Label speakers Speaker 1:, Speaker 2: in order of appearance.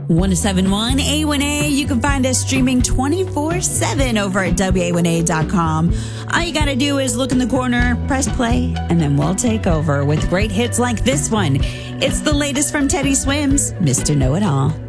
Speaker 1: 1071 A1A. You can find us streaming 24/7 over at WA1A.com. All you got to do is look in the corner, press play, and then we'll take over with great hits like this one. It's the latest from Teddy Swims, Mr. Know-It-All.